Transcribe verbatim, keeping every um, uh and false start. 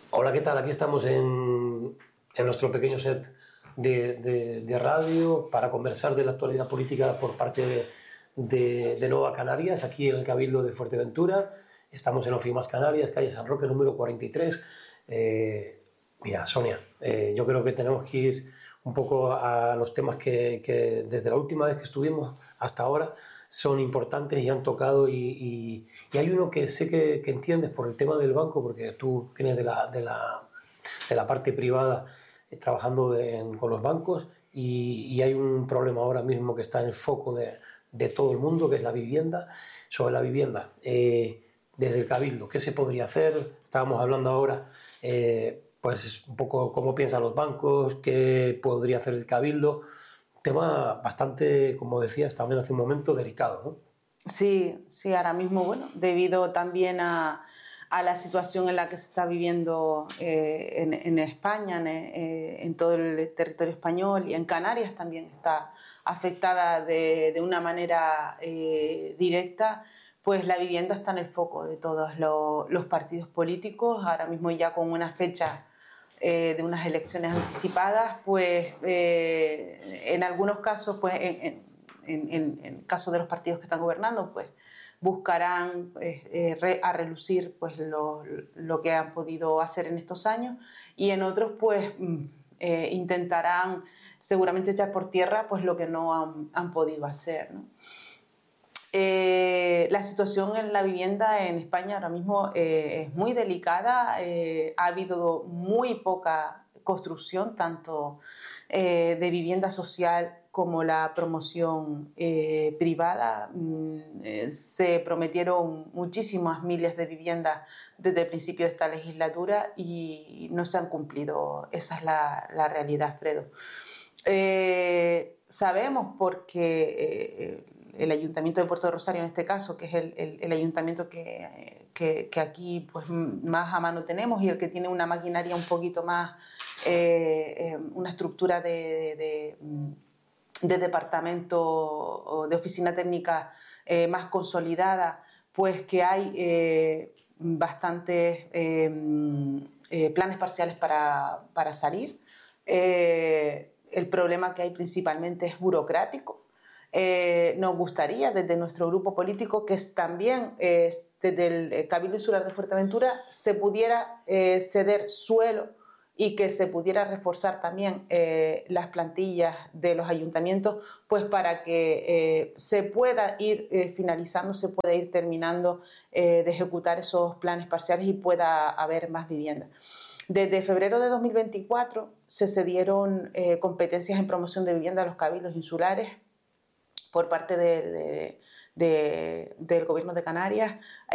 Hola, ¿qué tal? Aquí estamos en, en nuestro pequeño set de, de, de radio para conversar de la actualidad política por parte de, de, de Nova Canarias, aquí en el Cabildo de Fuerteventura. Estamos en Ofimas Canarias, calle San Roque, número cuarenta y tres. Eh, mira, Sonia, eh, yo creo que tenemos que ir un poco a los temas que, que desde la última vez que estuvimos hasta ahora son importantes y han tocado, y, y, y hay uno que sé que, que entiendes por el tema del banco, porque tú vienes de la, de la, de la parte privada, eh, trabajando en, con los bancos, y, y hay un problema ahora mismo que está en el foco de, de todo el mundo, que es la vivienda. Sobre la vivienda, eh, desde el Cabildo, ¿qué se podría hacer? Estábamos hablando ahora, eh, pues un poco cómo piensan los bancos, qué podría hacer el Cabildo. Tema bastante, como decías también hace un momento, delicado, ¿no? Sí, sí, ahora mismo, bueno, debido también a, a la situación en la que se está viviendo eh, en, en España, en, eh, en todo el territorio español, y en Canarias también está afectada de, de una manera eh, directa, pues la vivienda está en el foco de todos lo, los partidos políticos, ahora mismo ya con una fecha Eh, de unas elecciones anticipadas, pues eh, en algunos casos, pues en, en, en, en caso de los partidos que están gobernando, pues buscarán eh, eh, re, a relucir pues lo, lo que han podido hacer en estos años, y en otros pues eh, intentarán seguramente echar por tierra pues lo que no han, han podido hacer, ¿no? Eh, la situación en la vivienda en España ahora mismo eh, es muy delicada, eh, ha habido muy poca construcción, tanto eh, de vivienda social como la promoción eh, privada. Mm, eh, se prometieron muchísimas miles de viviendas desde el principio de esta legislatura y no se han cumplido. Esa es la, la realidad, Fredo. Eh, sabemos porque eh, el Ayuntamiento de Puerto de Rosario, en este caso, que es el, el, el ayuntamiento que, que, que aquí pues, más a mano tenemos y el que tiene una maquinaria un poquito más, eh, eh, una estructura de, de, de departamento o de oficina técnica eh, más consolidada, pues que hay eh, bastantes eh, eh, planes parciales para, para salir. Eh, el problema que hay principalmente es burocrático. Eh, nos gustaría desde nuestro grupo político que es también eh, desde el Cabildo Insular de Fuerteventura se pudiera eh, ceder suelo y que se pudiera reforzar también eh, las plantillas de los ayuntamientos, pues para que eh, se pueda ir eh, finalizando, se pueda ir terminando eh, de ejecutar esos planes parciales y pueda haber más vivienda. Desde febrero de dos mil veinticuatro se cedieron eh, competencias en promoción de vivienda a los cabildos insulares por parte de, de, de, del Gobierno de Canarias.